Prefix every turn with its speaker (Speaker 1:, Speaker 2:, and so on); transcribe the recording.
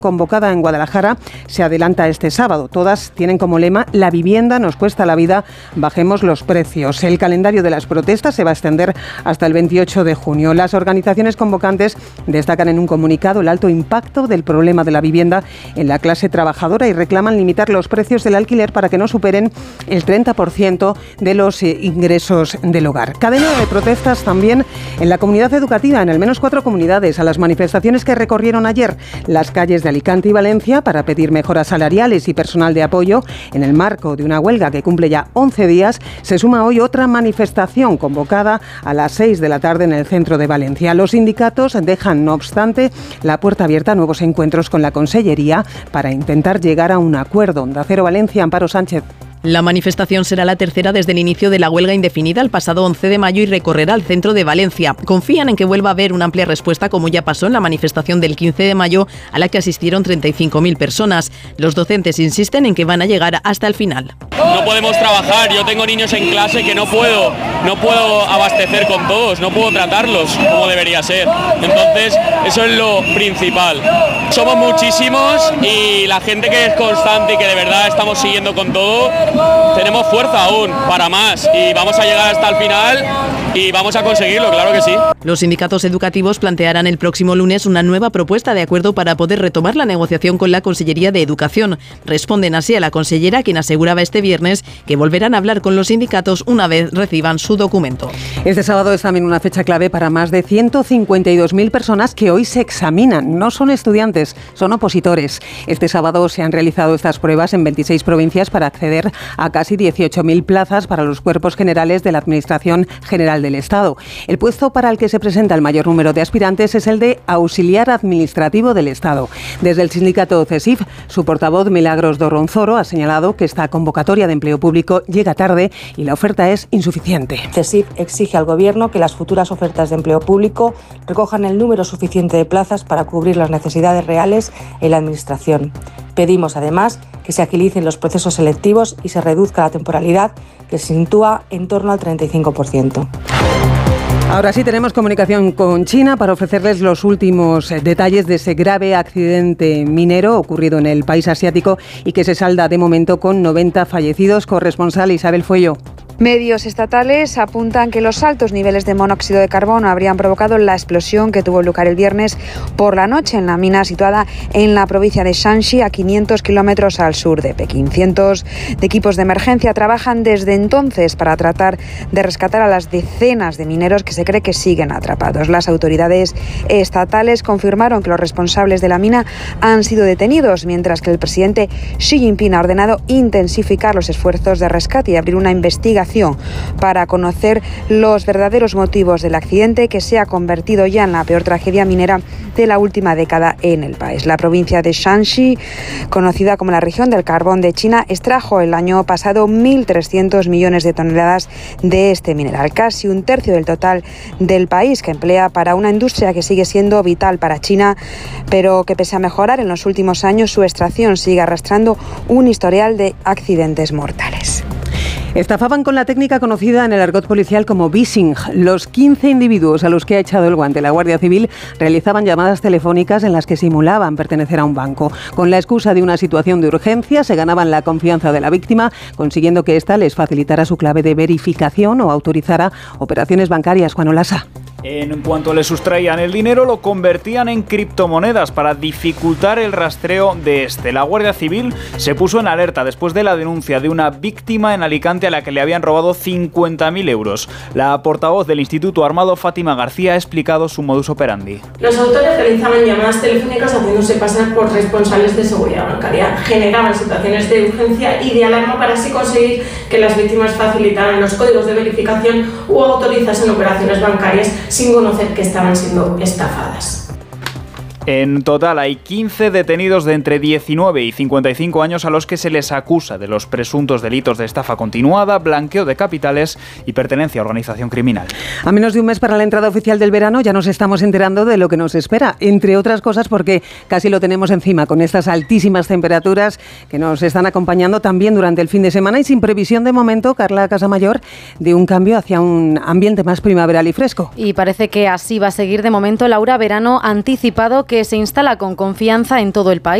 Speaker 1: convocada en Guadalajara se adelanta este sábado. Todas tienen como lema: la vivienda nos cuesta la vida, bajemos los precios. El calendario de las protestas se va a extender hasta el 28 de junio. Las organizaciones convocantes destacan en un comunicado el alto impacto del problema de la vivienda en la clase trabajadora y reclaman limitar los precios del alquiler para que no superen el 30% de los ingresos del hogar. Cadena de protestas también en la comunidad educativa, en al menos 4 comunidades, a las manifestaciones que recorrieron ayer las calles de Alicante y Valencia para pedir mejoras salariales y personal de apoyo. En el marco de una huelga que cumple ya 11 días, se suma hoy otra manifestación convocada a las 6 de la tarde en el centro de Valencia. Los sindicatos dejan, no obstante, la puerta abierta a nuevos encuentros con la Consellería para intentar llegar a un acuerdo. Onda Cero Valencia, Amparo Sánchez.
Speaker 2: La manifestación será la tercera desde el inicio de la huelga indefinida el pasado 11 de mayo y recorrerá el centro de Valencia. Confían en que vuelva a haber una amplia respuesta, como ya pasó en la manifestación del 15 de mayo, a la que asistieron 35.000 personas. Los docentes insisten en que van a llegar hasta el final.
Speaker 3: No podemos trabajar, yo tengo niños en clase que no puedo abastecer con todos, no puedo tratarlos como debería ser. Entonces, eso es lo principal. Somos muchísimos y la gente que es constante y que de verdad estamos siguiendo con todo, tenemos fuerza aún para más y vamos a llegar hasta el final y vamos a conseguirlo, claro que sí.
Speaker 2: Los sindicatos educativos plantearán el próximo lunes una nueva propuesta de acuerdo para poder retomar la negociación con la Consellería de Educación. Responden así a la consellera, quien aseguraba este viernes que volverán a hablar con los sindicatos una vez reciban su documento.
Speaker 1: Este sábado es también una fecha clave para más de 152.000 personas que hoy se examinan. No son estudiantes, son opositores. Este sábado se han realizado estas pruebas en 26 provincias para acceder a casi 18.000 plazas para los cuerpos generales de la Administración General del Estado. El puesto para el que se presenta el mayor número de aspirantes es el de auxiliar administrativo del Estado. Desde el sindicato CESIF, su portavoz Milagros Dorronzoro ha señalado que esta convocatoria de empleo público llega tarde y la oferta es insuficiente.
Speaker 4: CESIF exige al Gobierno que las futuras ofertas de empleo público recojan el número suficiente de plazas para cubrir las necesidades reales en la Administración. Pedimos, además, que se agilicen los procesos selectivos y se reduzca la temporalidad, que se sitúa en torno al 35%.
Speaker 1: Ahora sí tenemos comunicación con China para ofrecerles los últimos detalles de ese grave accidente minero ocurrido en el país asiático y que se salda de momento con 90 fallecidos. Corresponsal Isabel Fuello.
Speaker 5: Medios estatales apuntan que los altos niveles de monóxido de carbono habrían provocado la explosión que tuvo lugar el viernes por la noche en la mina situada en la provincia de Shanxi, a 500 kilómetros al sur de Pekín. Cientos de equipos de emergencia trabajan desde entonces para tratar de rescatar a las decenas de mineros que se cree que siguen atrapados. Las autoridades estatales confirmaron que los responsables de la mina han sido detenidos, mientras que el presidente Xi Jinping ha ordenado intensificar los esfuerzos de rescate y abrir una investigación para conocer los verdaderos motivos del accidente, que se ha convertido ya en la peor tragedia minera de la última década en el país. La provincia de Shanxi, conocida como la región del carbón de China, extrajo el año pasado 1.300 millones de toneladas de este mineral, casi un tercio del total del país, que emplea para una industria que sigue siendo vital para China, pero que pese a mejorar en los últimos años, su extracción sigue arrastrando un historial de accidentes mortales.
Speaker 1: Estafaban con la técnica conocida en el argot policial como vishing. Los 15 individuos a los que ha echado el guante la Guardia Civil realizaban llamadas telefónicas en las que simulaban pertenecer a un banco. Con la excusa de una situación de urgencia, se ganaban la confianza de la víctima, consiguiendo que ésta les facilitara su clave de verificación o autorizara operaciones bancarias. Juan Olasa.
Speaker 6: En cuanto le sustraían el dinero, lo convertían en criptomonedas para dificultar el rastreo de este. La Guardia Civil se puso en alerta después de la denuncia de una víctima en Alicante a la que le habían robado 50.000 euros. La portavoz del Instituto Armado, Fátima García, ha explicado su modus operandi.
Speaker 7: Los autores realizaban llamadas telefónicas haciéndose pasar por responsables de seguridad bancaria. Generaban situaciones de urgencia y de alarma para así conseguir que las víctimas facilitaran los códigos de verificación o autorizasen operaciones bancarias sin conocer que estaban siendo estafadas.
Speaker 6: En total hay 15 detenidos de entre 19 y 55 años a los que se les acusa de los presuntos delitos de estafa continuada, blanqueo de capitales y pertenencia a organización criminal.
Speaker 1: A menos de un mes para la entrada oficial del verano ya nos estamos enterando de lo que nos espera, entre otras cosas porque casi lo tenemos encima con estas altísimas temperaturas que nos están acompañando también durante el fin de semana y sin previsión de momento, Carla Casamayor, de un cambio hacia un ambiente más primaveral y fresco.
Speaker 8: Y parece que así va a seguir de momento. Laura, verano anticipado que se instala con confianza en todo el país.